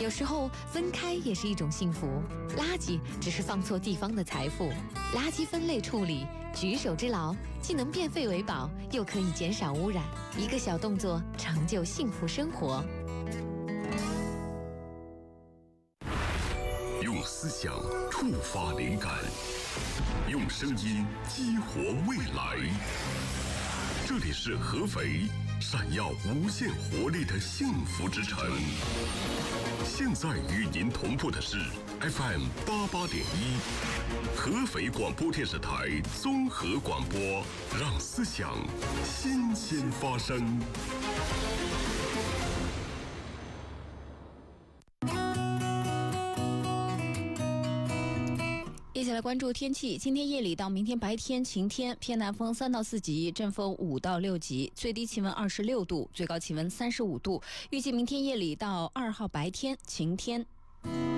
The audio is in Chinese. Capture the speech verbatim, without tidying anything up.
有时候分开也是一种幸福，垃圾只是放错地方的财富。垃圾分类处理，举手之劳，既能变废为宝，又可以减少污染。一个小动作，成就幸福生活。 用思想触发灵感，用声音激活未来。这里是合肥，闪耀无限活力的幸福之城。现在与您同步的是 F M 八八点一，合肥广播电视台综合广播，让思想新鲜发生。 一起来关注天气。今天夜里到明天白天晴天，偏南风三到四级，阵风五到六级，最低气温二十六度，最高气温三十五度。预计明天夜里到二号白天晴天。